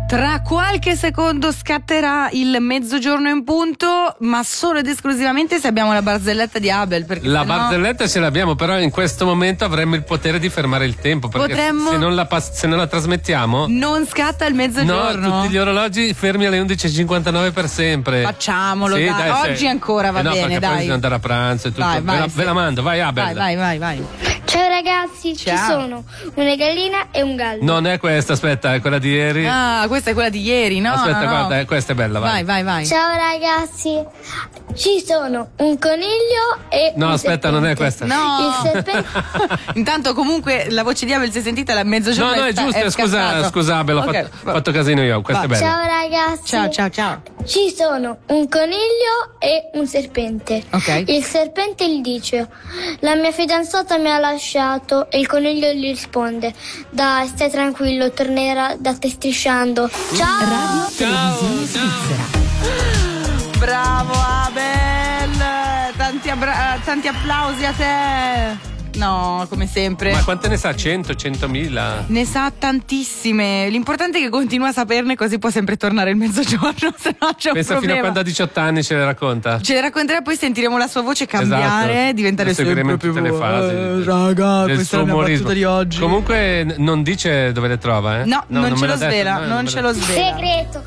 Tra qualche secondo scatterà il mezzogiorno in punto, ma solo ed esclusivamente se abbiamo la barzelletta di Abel. La barzelletta ce l'abbiamo, però in questo momento avremmo il potere di fermare il tempo, perché se non la trasmettiamo non scatta il mezzogiorno. No, tutti gli orologi fermi alle 11.59 per sempre. Facciamolo, sì, dai. Oggi ancora va bene, perché dai. Poi andare a pranzo e tutto. Ve la mando, vai Abel. Vai. Ciao ragazzi, ci sono una gallina e un gallo. Non è questa, aspetta, è quella di ieri. Ah, questa è quella di ieri, no? Aspetta, no. guarda, questa è bella, vai. Vai. Ciao ragazzi, ci sono un coniglio e no, un aspetta, serpente. Non è questa. No. Il serpente. Intanto comunque la voce di Abel si è sentita la mezzogiorno. No, è giusto, scusa Abel, ho fatto casino io, questa è bella. Ciao ragazzi. Ciao. Ci sono un coniglio e un serpente. Ok. Il serpente gli dice: la mia fidanzata mi ha lasciato. E il coniglio gli risponde: dai, stai tranquillo, tornerà da te strisciando. Ciao. Radio Televisione Svizzera. Bravo Abel, tanti applausi a te. No, come sempre. Ma quante ne sa? 100, 100.000? Ne sa tantissime. L'importante è che continua a saperne, così può sempre tornare il mezzogiorno, se no c'è un Pensa problema. fino a quando ha 18 anni ce le racconta. Ce le racconterà, poi sentiremo la sua voce cambiare, esatto. diventare sempre più tutte le fasi. Raga, questa è la mia battuta di oggi. Comunque non dice dove le trova, eh? No, non ce lo svela, non ce lo svela. Segreto.